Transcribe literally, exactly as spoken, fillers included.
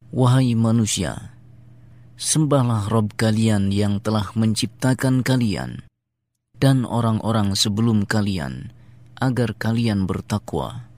Wahai manusia, sembahlah Rabb kalian yang telah menciptakan kalian dan orang-orang sebelum kalian, agar kalian bertakwa.